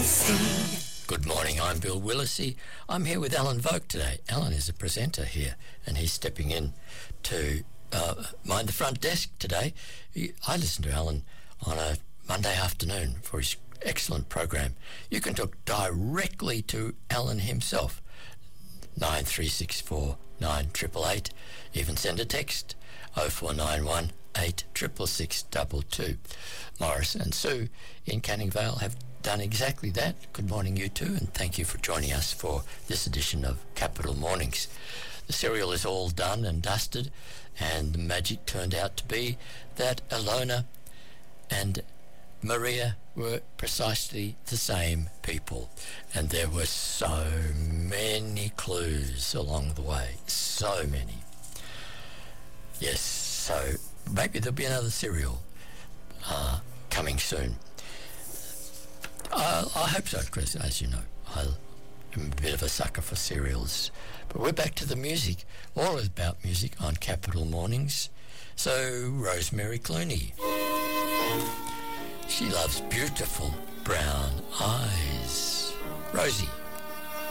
Willisey. Good morning, I'm Bill Willisey. I'm here with Alan Vogt today. Alan is a presenter here, and he's stepping in to mind the front desk today. I listen to Alan on a Monday afternoon for his excellent program. You can talk directly to Alan himself, 9364 9888. Even send a text, 0491 866 Morris and Sue in Canning Vale have done exactly that. Good morning, you two, and thank you for joining us for this edition of Capital Mornings. The cereal is all done and dusted, and the magic turned out to be that Alona and Maria were precisely the same people, and there were so many clues along the way, so many. Yes, so maybe there'll be another cereal coming soon. I hope so, because as you know, I'm a bit of a sucker for cereals. But we're back to the music, all about music on Capital Mornings. So, Rosemary Clooney. She loves beautiful brown eyes. Rosie.